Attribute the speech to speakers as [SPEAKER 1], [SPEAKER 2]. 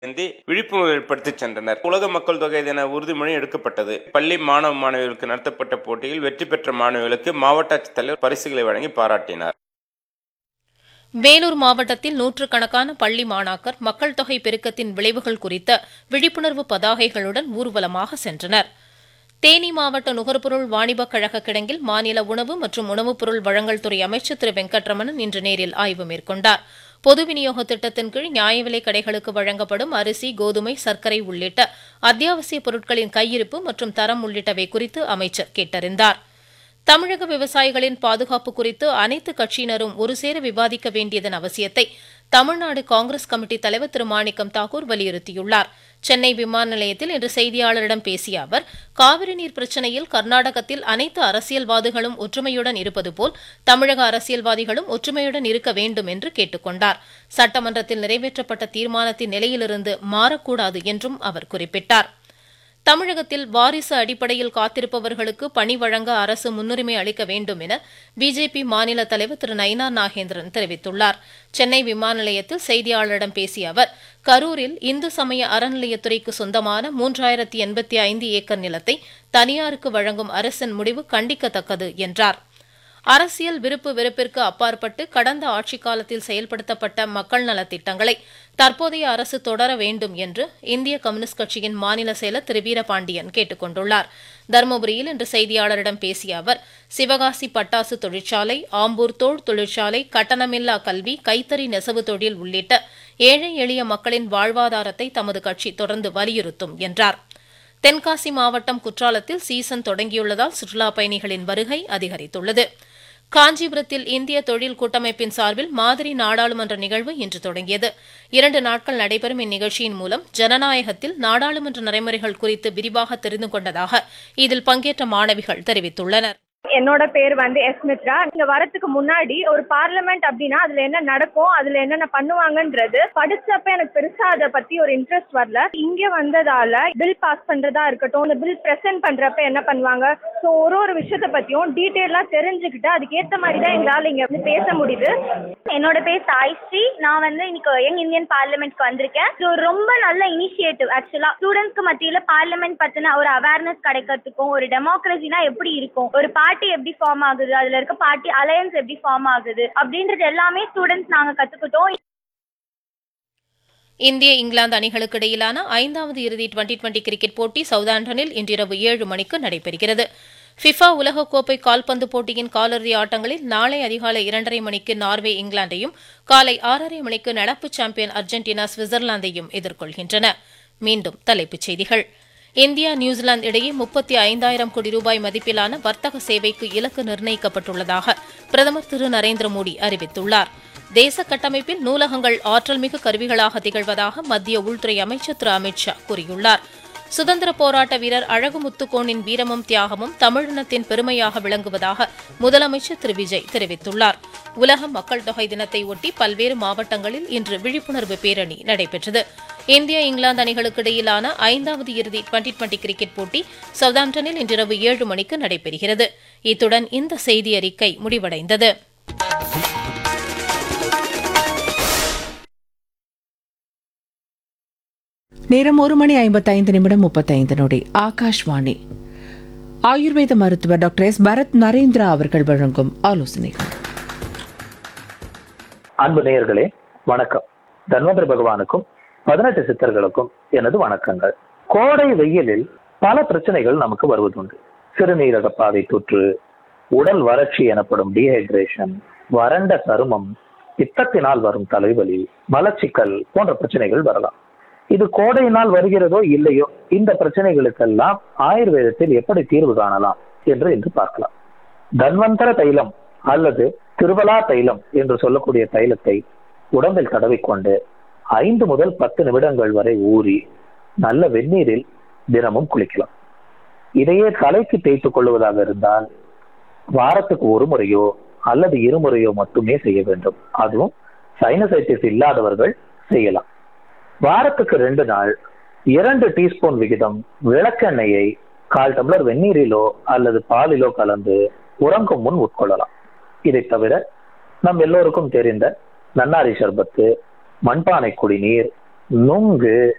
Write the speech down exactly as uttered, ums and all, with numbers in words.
[SPEAKER 1] விழிப்புணர்வு ஏற்படுத்தி சென்றனர். உலக மக்கள் தொகை தின உறுதிமொழி எடுக்கப்பட்டது. பள்ளி மாணவ மாணவிகளுக்கு நடத்தப்பட்ட போட்டியில் வெற்றி பெற்ற மாணவிகளுக்கு மாவட்ட ஆட்சித்தலைவர் பரிசுகளை வழங்கி பாராட்டினார்.
[SPEAKER 2] வேலூர் மாவட்டத்தில் நூற்றுக்கணக்கான பள்ளி மாணாக்கர் மக்கள் தொகை பெருக்கத்தின் விளைவுகள் குறித்த விழிப்புணர்வு பதாகைகளுடன் ஊர்வலமாக சென்றனர். தேனி மாவட்ட நுகர்பொருள் வாணிபக் கழக கிடங்கில் மாநில உணவு மற்றும் உணவுப் பொருள் வழங்கல் துறை அமைச்சர் திரு வெங்கட்ரமணன் இன்று நேரில் ஆய்வு மேற்கொண்டார். பொது விநியோக திட்டத்தின் கீழ் நியாய விலைக் கடைகளுக்கு வழங்கப்படும் அரிசி, கோதுமை, சர்க்கரை உள்ளிட்ட அத்தியாவசிய பொருட்களின் கையிருப்பு மற்றும் தரம் உள்ளிட்டவை குறித்து அமைச்சர் கேட்டறிந்தார். தமிழக விவசாயிகளின் பாதுகாப்பு குறித்து அனைத்து கட்சியினரும் ஒருசேர விவாதிக்க வேண்டியதன் அவசியத்தை தமிழ்நாடு காங்கிரஸ் கமிட்டி தலைவர் திரு மாணிக்கம் தாக்கூர் வலியுறுத்தியுள்ளார். சென்னை விமான நிலையத்தில் இன்று செய்தியாளரிடம் பேசிய அவர், காவிரி நீர் பிரச்சினையில் கர்நாடகத்தில் அனைத்து அரசியல்வாதிகளும் ஒற்றுமையுடன் இருப்பது போல் தமிழக அரசியல்வாதிகளும் ஒற்றுமையுடன் இருக்க வேண்டும் என்று கேட்டுக் கொண்டார். சட்டமன்றத்தில் நிறைவேற்றப்பட்ட தீர்மானத்தின் நிலையிலிருந்து மாறக்கூடாது என்றும் அவர் குறிப்பிட்டார். தமிழகத்தில் வாரிசு அடிப்படையில் காத்திருப்பவர்களுக்கு பணி வழங்க அரசு முன்னுரிமை அளிக்க வேண்டும் என பிஜேபி மாநில தலைவர் திரு நயினார் நாகேந்திரன் தெரிவித்துள்ளார். சென்னை விமான நிலையத்தில் செய்தியாளரிடம் பேசிய அவர், கரூரில் இந்து சமய அறநிலையத்துறைக்கு சொந்தமான மூன்றாயிரத்தி எண்பத்தி ஐந்து ஏக்கர் நிலத்தை தனியாருக்கு வழங்கும் அரசின் முடிவு கண்டிக்கத்தக்கது என்றார். அரசியல் விருப்பு வெறுப்பிற்கு அப்பாற்பட்டு கடந்த ஆட்சிக் காலத்தில் செயல்படுத்தப்பட்ட மக்கள் நலத்திட்டங்களை தற்போதைய அரசு தொடர வேண்டும் என்று இந்திய கம்யூனிஸ்ட் கட்சியின் மாநில செயலர் திரு வீரபாண்டியன் கேட்டுக் கொண்டுள்ளார். தருமபுரியில் இன்று செய்தியாளரிடம் பேசிய அவர், சிவகாசி பட்டாசு தொழிற்சாலை, ஆம்பூர் தோல் தொழிற்சாலை, கட்டணமில்லா கல்வி, கைத்தறி நெசவு தொழில் உள்ளிட்ட ஏழை எளிய மக்களின் வாழ்வாதாரத்தை தமது கட்சி தொடர்ந்து வலியுறுத்தும் என்றார். தென்காசி மாவட்டம் குற்றாலத்தில் சீசன் தொடங்கியுள்ளதால் சுற்றுலாப் பயணிகளின் வருகை அதிகரித்துள்ளது. காஞ்சிபுரத்தில் இந்திய தொழில் கூட்டமைப்பின் சார்பில் மாதிரி நாடாளுமன்ற நிகழ்வு இன்று தொடங்கியது. இரண்டு நாட்கள் நடைபெறும் இந்நிகழ்ச்சியின் மூலம் ஜனநாயகத்தில் நாடாளுமன்ற நடைமுறைகள் குறித்து விரிவாக தெரிந்து கொண்டதாக இதில் பங்கேற்ற மாணவிகள் தெரிவித்துள்ளனர்.
[SPEAKER 3] என்னோட பேர் வந்து எஸ் மித்ரா. இங்க வரதுக்கு முன்னாடி ஒரு பார்லிமெண்ட் அப்படின்னா அதுல என்ன நடக்கும், அதுல என்னென்ன பண்ணுவாங்கன்றது படிச்சப்ப எனக்கு பெருசா அதை பத்தி ஒரு இன்ட்ரெஸ்ட் வரல. இங்க வந்ததால பில் பாஸ் பண்றதா இருக்கட்டும், இந்த பில் பிரசன்ட் பண்றப்ப என்ன பண்ணுவாங்க, ஸோ ஒரு ஒரு விஷயத்த பத்தியும் டீட்டெயிலா தெரிஞ்சுக்கிட்டு அதுக்கேற்ற மாதிரி தான் எங்களால் இங்க வந்து பேச முடியுது.
[SPEAKER 4] என்னோட பேர் சாய்ஸ்ரீ. நான் வந்து இன்னைக்கு யங் இந்தியன் பார்லிமெண்ட்க்கு வந்திருக்கேன். இது ஒரு ரொம்ப நல்ல இனிஷியேட்டிவ். ஆக்சுவலா ஸ்டூடெண்ட்ஸ்க்கு மத்தியில பார்லிமெண்ட் பத்தின ஒரு அவேர்னஸ் கிடைக்கிறதுக்கும், ஒரு டெமோக்ரஸினா எப்படி இருக்கும், ஒரு பார்ட்டி எப்படி ஃபார்ம் ஆகுது, அதுல இருக்க பார்ட்டி அலையன்ஸ் எப்படி ஃபார்ம் ஆகுது அப்படின்றது எல்லாமே ஸ்டூடெண்ட்ஸ் நாங்க கத்துக்கிட்டோம்.
[SPEAKER 2] இந்திய இங்கிலாந்து அணிகளுக்கு இடையிலான ஐந்தாவது இறுதி டுவெண்டி டுவெண்டி கிரிக்கெட் போட்டி சவுதாம்டனில் இன்றிரவு ஏழு மணிக்கு நடைபெறுகிறது. ஃபிஃபா உலகக்கோப்பை கால்பந்து போட்டியின் காலிறுதி ஆட்டங்களில் நாளை அதிகாலை இரண்டரை மணிக்கு நார்வே இங்கிலாந்தையும், காலை ஆறரை மணிக்கு நடப்பு சாம்பியன் அர்ஜென்டினா சுவிட்சர்லாந்தையும் எதிர்கொள்கின்றன. மீண்டும் தலைப்புச் செய்திகள். இந்தியா நியூசிலாந்து இடையே முப்பத்தி ஐந்தாயிரம் கோடி ரூபாய் மதிப்பிலான வர்த்தக சேவைக்கு இலக்கு நிர்ணயிக்கப்பட்டுள்ளதாக பிரதமர் திரு நரேந்திர மோடி அறிவித்துள்ளார். தேச கட்டமைப்பில் நூலகங்கள் ஆற்றல்மிகு கருவிகளாக திகழ்வதாக மத்திய உள்துறை அமைச்சர் திரு அமித் ஷா கூறியுள்ளார். சுதந்திர போராட்ட வீரர் அழகு முத்துக்கோனின் வீரமும் தியாகமும் தமிழினத்தின் பெருமையாக விளங்குவதாக முதலமைச்சர் திரு விஜய் தெரிவித்துள்ளார். உலக மக்கள் தொகை தினத்தை ஒட்டி பல்வேறு மாவட்டங்களில் இன்று விழிப்புணர்வு பேரணி நடைபெற்றது. இந்திய இங்கிலாந்து அணிகளுக்கு இடையிலான ஐந்தாவது இறுதி டுவெண்டி டுவெண்டி கிரிக்கெட் போட்டி சவுதாம்டனில் இன்றிரவு ஏழு மணிக்கு நடைபெறுகிறது. இத்துடன் இந்த செய்தி அறிக்கை முடிவடைந்தது.
[SPEAKER 5] நேரம் ஒரு மணி ஐம்பத்தைந்து நிமிடம் முப்பத்தைந்து நொடி. ஆகாஷ்வாணி. ஆயுர்வேத மருத்துவர் டாக்டர் எஸ் பரத் நரேந்திரா அவர்கள் வழங்கும் ஆலோசனைகள்.
[SPEAKER 6] அன்பு நேயர்களே, வணக்கம். தன்வந்திர பகவானுக்கும் பதினெட்டு சித்தர்களுக்கும் எனது வணக்கங்கள். கோடை வெயிலில் பல பிரச்சனைகள் நமக்கு வருவதுண்டு. சிறுநீரக பாதை தொற்று, உடல் வறட்சி எனப்படும் டீஹைட்ரேஷன், வறண்ட சருமம், பித்தத்தினால் வரும் தலைவலி, மலச்சிக்கல் போன்ற பிரச்சனைகள் வரலாம். இது கோடையினால் வருகிறதோ இல்லையோ, இந்த பிரச்சனைகளுக்கெல்லாம் ஆயுர்வேதத்தில் எப்படி தீர்வு காணலாம் என்று இன்று பார்க்கலாம். தன்வந்தர தைலம் அல்லது திருவலா தைலம் என்று சொல்லக்கூடிய தைலத்தை உடம்பில் தடவிக்கொண்டு ஐந்து முதல் பத்து நிமிடங்கள் வரை ஊறி நல்ல வெந்நீரில் தினமும் குளிக்கலாம். இதையே தலைக்கு தேய்த்துக் கொள்வதாக இருந்தால் வாரத்துக்கு ஒரு முறையோ அல்லது இருமுறையோ மட்டுமே செய்ய வேண்டும். அதுவும் சைனசைட்டிஸ் இல்லாதவர்கள் செய்யலாம். வாரத்துக்கு ரெண்டு நாள் இரண்டு டீஸ்பூன் விகிதம் விளக்கெண்ணெயை கால் டம்ளர் வெந்நீரிலோ அல்லது பாலிலோ கலந்து உறங்கும் முன் உட்கொள்ளலாம். இதை தவிர நம் எல்லோருக்கும் தெரிந்த நன்னாரி சர்பத்து, மண்பானை குடிநீர், நுங்கு,